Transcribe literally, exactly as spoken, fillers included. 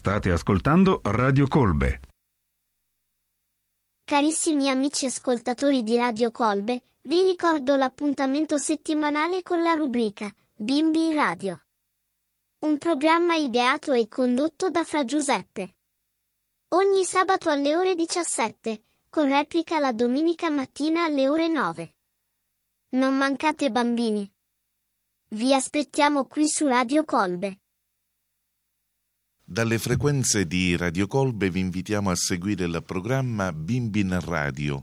State ascoltando Radio Colbe. Carissimi amici ascoltatori di Radio Colbe, vi ricordo l'appuntamento settimanale con la rubrica Bimbi in Radio. Un programma ideato e condotto da Fra Giuseppe. Ogni sabato alle ore diciassette, con replica la domenica mattina alle ore nove. Non mancate bambini. Vi aspettiamo qui su Radio Colbe. Dalle frequenze di Radio Colbe vi invitiamo a seguire il programma Bimbi in Radio,